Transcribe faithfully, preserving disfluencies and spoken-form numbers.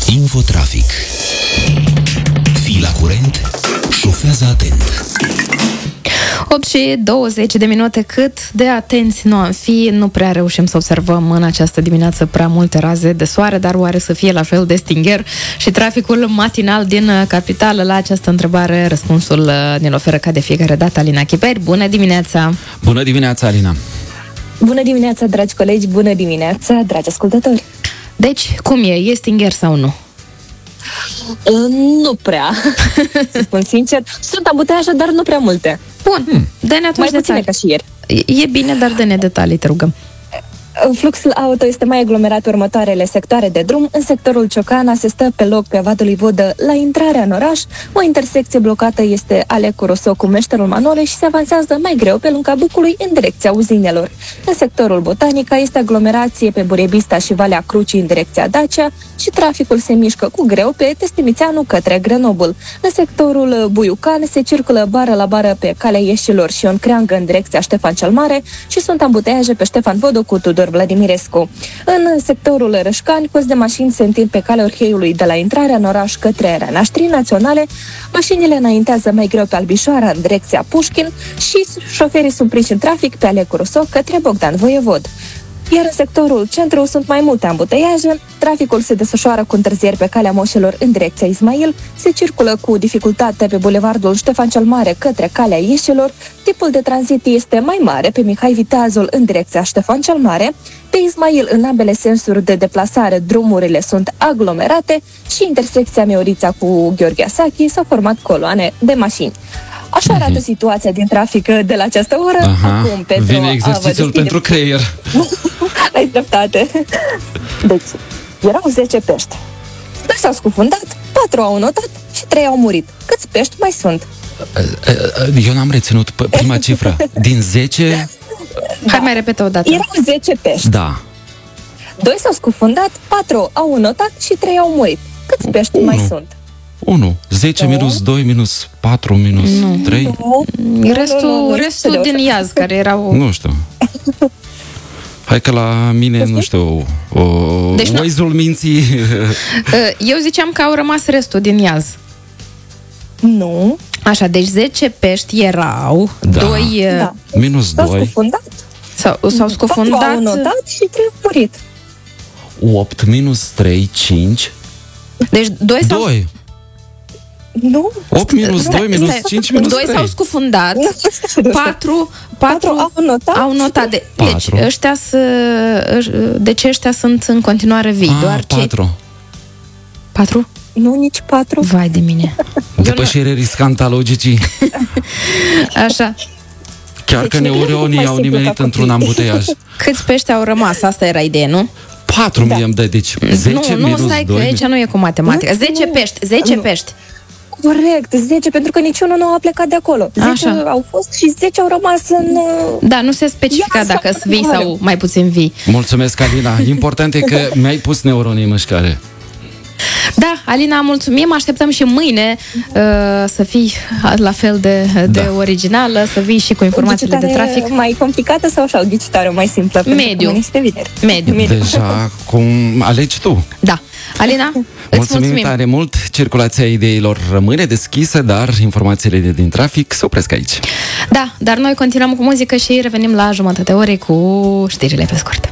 Infotrafic. Fii la curent, șofează atent. opt și douăzeci de minute, cât de atenți nu am fi, nu prea reușim să observăm în această dimineață prea multe raze de soare, dar oare să fie la fel de stingher și traficul matinal din capitală? La această întrebare răspunsul ne-l oferă ca de fiecare dată Alina Chiperi. Bună dimineața! Bună dimineața, Alina! Bună dimineața, dragi colegi! Bună dimineața, dragi ascultători! Deci, cum e? E stingher sau nu? Nu prea, să spun sincer. Sunt ambuteiaje, dar nu prea multe. Bun, hmm. dă-ne atunci Mai detalii. puține ca și ieri. E bine, dar dă-ne detalii, te rugăm. Fluxul auto este mai aglomerat următoarele sectoare de drum. În sectorul Ciocana se stă pe loc pe Vadului Vodă la intrarea în oraș. O intersecție blocată este Alecu Rosso cu Meșterul Manole și se avansează mai greu pe lunga Bucului în direcția uzinelor. În sectorul Botanica este aglomerație pe Burebista și Valea Crucii în direcția Dacia și traficul se mișcă cu greu pe Testimițeanu către Grenoble. În sectorul Buiucan se circulă bară la bară pe Calea Ieșilor și Ion Creangă în direcția Ștefan cel Mare și sunt ambuteiaje pe Ștefan Vodă cu Tudor Vladimirescu. În sectorul Rășcani, cozi de mașini se întind pe calea Orheiului de la intrarea în oraș către Renaștrii Naționale. Mașinile înaintează mai greu pe Albișoara în direcția Pușkin și șoferii sunt prinși în trafic pe Alecu Rosso către Bogdan Voievod. Iar în sectorul centru sunt mai multe ambuteiaje, traficul se desfășoară cu întârzieri pe calea Moșilor în direcția Ismail, se circulă cu dificultate pe bulevardul Ștefan cel Mare către calea Ieșilor, tipul de tranzit este mai mare pe Mihai Viteazul în direcția Ștefan cel Mare, pe Ismail în ambele sensuri de deplasare drumurile sunt aglomerate și intersecția Meorița cu Gheorghe Asachi s-au format coloane de mașini. Așa arată uh-huh. situația din trafic de la această oră. Aha, acum, pentru vine exercițiul pentru creier. Ai dreptate. Deci, erau zece pești. Doi s-au scufundat, patru au notat și trei au murit. Câți pești mai sunt? Eu n-am reținut prima cifră. Din zece... Da. Hai mai repete o dată. Erau zece pești. Da. Doi s-au scufundat, patru au notat și trei au murit. Câți pești Unu. mai sunt? unu. zece Nu. minus doi minus patru minus trei. Nu. Restul, Nu, nu, nu, restul nu, din iaz, care erau... Nu știu. Hai că la mine, nu știu, o, Deci nu- Waze-ul minții... Eu ziceam că au rămas restul din iaz. Nu. Așa, deci zece pești erau, Da. doi Da. minus S-au doi. scufundat, s-au, s-au patru scufundat. au notat și trei au murit. opt minus trei, cinci. Deci doi s-au, doi. Nu. opt minus doi minus stai, cinci minus doi trei. s-au scufundat, Nu, stai, stai, stai. patru, Patru patru au notat. au notat. De, deci Patru. ăștia să, deci ăștia sunt în continuare vii, Ah, doar cei... patru. Patru? Nu, nici patru. Vai de mine. Depășire riscantă a logicii. Așa. Chiar Deci că ne gândim neuronii mai au simplu nimerit ca într-un copii. ambuteiaj. Câți pești au rămas? Asta era ideea, nu? patru mie îmi dă, deci zece nu, nu, minus stai că doi. aici nu e cu matematică. Nu, zece nu. pești, zece Nu. pești. Corect, zece, pentru că niciunul nu a plecat de acolo. zece Așa. au fost și zece au rămas în... Da, nu se specifica Ia dacă să- sunt vii sau mai puțin vii. Mulțumesc, Alina. Important e că mi-ai pus neuronii în mișcare. Da, Alina, mulțumim, așteptăm și mâine uh, să fii la fel de, de Da. originală, să vii și cu informațiile de Ghicitare trafic. mai complicată sau așa, o ghicitare mai simplă? Pentru Mediu. că mâine este vineri. Mediu. Deja cum alegi tu. Da. Alina, îți Mulțumim, mulțumim. tare mult. Circulația ideilor rămâne deschisă, dar informațiile din trafic se opresc aici. Da, dar noi continuăm cu muzică și revenim la jumătate ore cu știrile pe scurt.